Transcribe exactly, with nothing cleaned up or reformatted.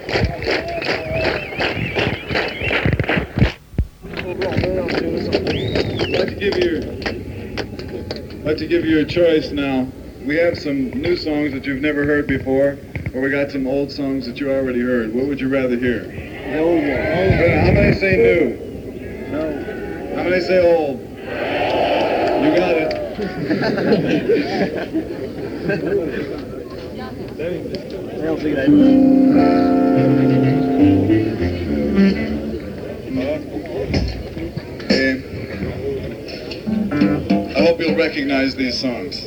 I'd like to give you, I'd like to give you a choice now. We have some new songs that you've never heard before, or we got some old songs that you already heard. What would you rather hear? The old one. How many say new? No. How many say old? You got it. I don't think that. Okay. I hope you'll recognize these songs.